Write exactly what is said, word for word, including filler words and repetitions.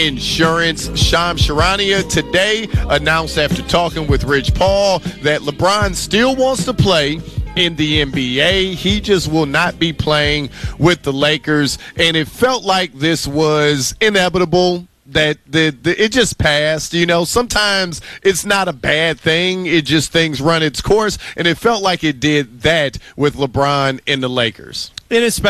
Insurance. Shams Charania today announced after talking with Rich Paul that LeBron still wants to play in the N B A. He just will not be playing with the Lakers, and it felt like this was inevitable. That the, the it just passed. You know, sometimes it's not a bad thing. It just things run its course, and it felt like it did that with LeBron and the Lakers. And it's